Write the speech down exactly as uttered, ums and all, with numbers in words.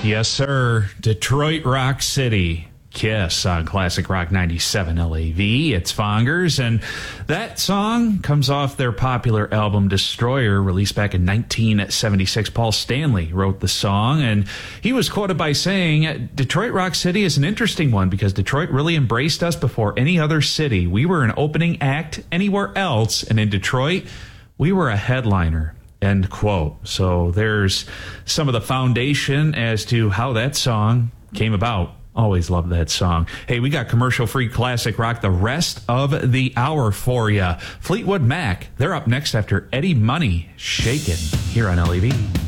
Yes, sir. Detroit Rock City. Kiss on Classic Rock ninety-seven L A V. It's Fongers, and that song comes off their popular album Destroyer, released back in nineteen seventy-six. Paul Stanley wrote the song, and he was quoted by saying, "Detroit Rock City is an interesting one because Detroit really embraced us before any other city. We were an opening act anywhere else, and in Detroit, we were a headliner." End quote. So there's some of the foundation as to how that song came about. Always love that song. Hey, we got commercial-free classic rock the rest of the hour for you. Fleetwood Mac, they're up next after Eddie Money, Shakin', here on L A V.